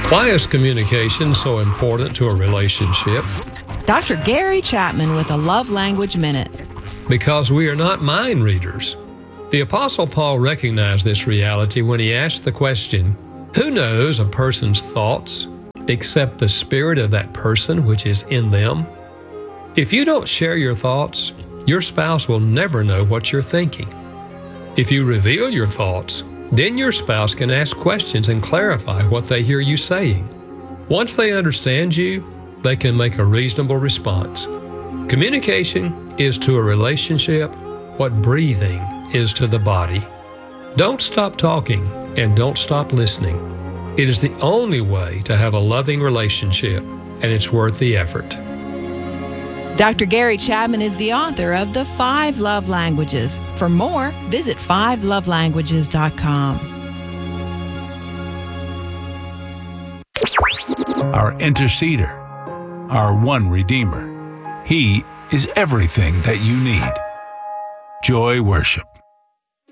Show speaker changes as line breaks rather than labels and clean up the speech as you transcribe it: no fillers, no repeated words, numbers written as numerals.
Why is communication so important to a relationship?
Dr. Gary Chapman with a Love Language Minute.
Because we are not mind readers. The Apostle Paul recognized this reality when he asked the question, who knows a person's thoughts except the spirit of that person which is in them? If you don't share your thoughts, your spouse will never know what you're thinking. If you reveal your thoughts, then your spouse can ask questions and clarify what they hear you saying. Once they understand you, they can make a reasonable response. Communication is to a relationship what breathing is to the body. Don't stop talking and don't stop listening. It is the only way to have a loving relationship, and it's worth the effort.
Dr. Gary Chapman is the author of The 5 Love Languages. For more, visit 5lovelanguages.com.
Our interceder, our one Redeemer. He is everything that you need. Joy Worship.